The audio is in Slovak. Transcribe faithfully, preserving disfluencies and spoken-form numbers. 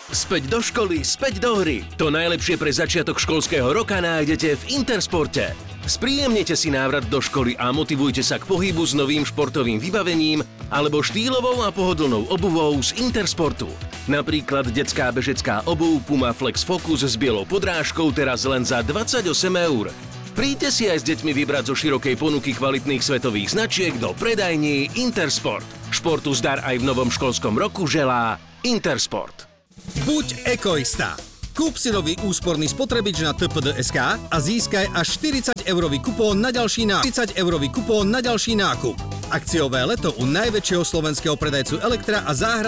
Späť do školy, späť do hry. To najlepšie pre začiatok školského roka nájdete v Intersporte. Spríjemnite si návrat do školy a motivujte sa k pohybu s novým športovým vybavením alebo štýlovou a pohodlnou obuvou z Intersportu. Napríklad detská bežecká obuv Puma Flex Focus s bielou podrážkou teraz len za dvadsaťosem eur. Príďte si aj s deťmi vybrať zo širokej ponuky kvalitných svetových značiek do predajní Intersport. Športu zdar aj v novom školskom roku želá Intersport. Buď ekoista. Kúp si nový úsporný spotrebič na té pé dé bodka es ká a získaj až štyridsať eurový kupón na ďalší nákup. štyridsať eurový kupón na ďalší nákup. Akciové leto u najväčšieho slovenského predajcu elektra a záhrady